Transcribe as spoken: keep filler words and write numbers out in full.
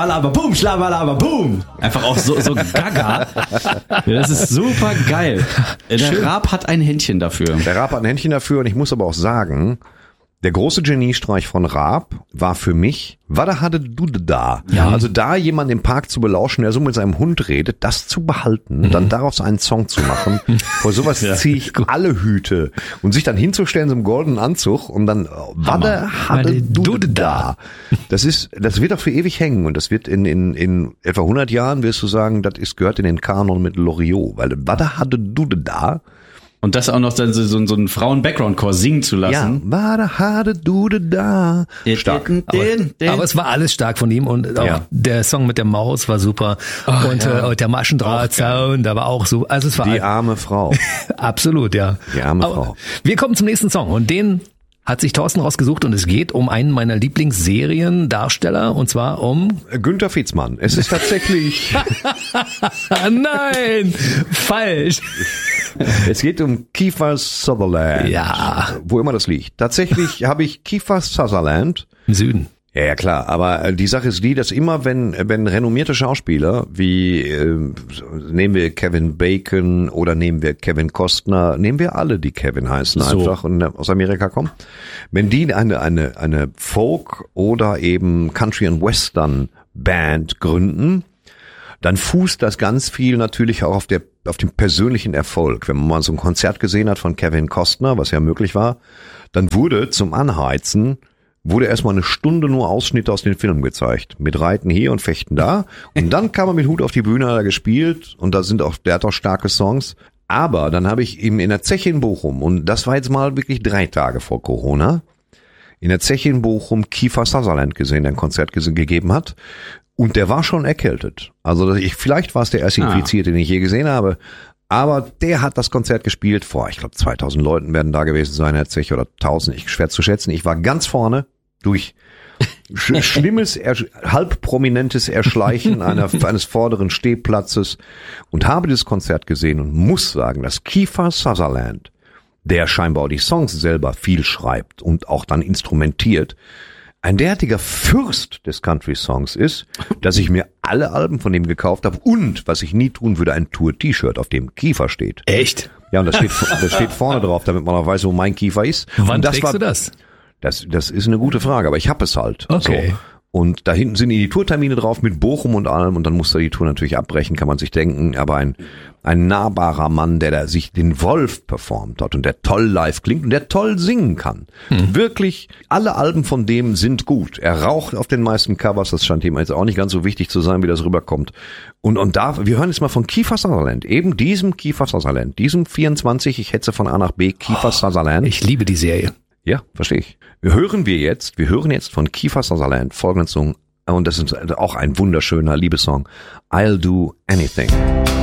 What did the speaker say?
Alaba, boom, schlabalaba, boom. Einfach auch so, so gaga. Das ist super geil. Der Schön. Raab hat ein Händchen dafür. Der Raab hat ein Händchen dafür und ich muss aber auch sagen, der große Geniestreich von Raab war für mich, wada hatte du da? Ja. Also da jemanden im Park zu belauschen, der so mit seinem Hund redet, das zu behalten, mhm. dann daraus einen Song zu machen. Vor sowas ja, ziehe ich alle Hüte. Und sich dann hinzustellen so im goldenen Anzug und dann, wada hatte du da? Das ist, das wird auch für ewig hängen und das wird in, in, in etwa hundert Jahren wirst du sagen, das ist, gehört in den Kanon mit Loriot, weil wada hatte du da? Und das auch noch so, so, so einen Frauen-Background-Chor singen zu lassen. Ja, war da, hatte du da. Stark. Aber, aber es war alles stark von ihm und auch ja. der Song mit der Maus war super. Oh, und ja. äh, der Maschendrahtzaun, da war auch so. Also es war die arme Frau. Absolut, ja. Die arme aber Frau. Wir kommen zum nächsten Song und den hat sich Thorsten rausgesucht und es geht um einen meiner Lieblingsseriendarsteller und zwar um Günther Fietzmann. Es ist tatsächlich Nein, falsch. Es geht um Kiefer Sutherland. Ja. Wo immer das liegt. Tatsächlich habe ich Kiefer Sutherland im Süden. Ja, ja, klar. Aber die Sache ist die, dass immer, wenn, wenn renommierte Schauspieler wie, äh, nehmen wir Kevin Bacon oder nehmen wir Kevin Costner, nehmen wir alle, die Kevin heißen, so. einfach und aus Amerika kommen. Wenn die eine, eine, eine Folk oder eben Country and Western Band gründen, dann fußt das ganz viel natürlich auch auf der, auf dem persönlichen Erfolg. Wenn man mal so ein Konzert gesehen hat von Kevin Costner, was ja möglich war, dann wurde zum Anheizen wurde erstmal eine Stunde nur Ausschnitte aus den Filmen gezeigt. Mit Reiten hier und Fechten da. Und dann kam er mit Hut auf die Bühne, hat er gespielt. Und da sind auch, der hat auch starke Songs. Aber dann habe ich ihm in der Zeche in Bochum, und das war jetzt mal wirklich drei Tage vor Corona, in der Zeche in Bochum Kiefer Sutherland gesehen, der ein Konzert ge- gegeben hat. Und der war schon erkältet. Also ich, vielleicht war es der erste Infizierte, ah. den ich je gesehen habe. Aber der hat das Konzert gespielt vor, ich glaube zweitausend Leuten werden da gewesen sein, Herr Zech, oder tausend, ich schwer zu schätzen. Ich war ganz vorne durch sch- schlimmes, er- halb prominentes Erschleichen einer, eines vorderen Stehplatzes und habe das Konzert gesehen und muss sagen, dass Kiefer Sutherland, der scheinbar die Songs selber viel schreibt und auch dann instrumentiert, ein derartiger Fürst des Country-Songs ist, dass ich mir alle Alben von ihm gekauft habe und, was ich nie tun würde, ein Tour-T-Shirt, auf dem Kiefer steht. Echt? Ja, und das steht, das steht vorne drauf, damit man auch weiß, wo mein Kiefer ist. Wann und das trägst war, du das? Das, das ist eine gute Frage, aber ich hab es halt. Okay. So. Und da hinten sind die Tourtermine drauf mit Bochum und allem und dann muss er die Tour natürlich abbrechen, kann man sich denken. Aber ein, ein nahbarer Mann, der da sich den Wolf performt hat und der toll live klingt und der toll singen kann. Hm. Wirklich, alle Alben von dem sind gut. Er raucht auf den meisten Covers, das scheint ihm jetzt auch nicht ganz so wichtig zu sein, wie das rüberkommt. Und, und da, wir hören jetzt mal von Kiefer Sutherland, eben diesem Kiefer Sutherland, diesem vierundzwanzig, ich hetze von A nach B, Kiefer oh, Sutherland. Ich liebe die Serie. Ja, verstehe ich. Wir hören wir jetzt, wir hören jetzt von Kiefer Sutherland folgenden Song, und das ist auch ein wunderschöner Liebessong, I'll Do Anything.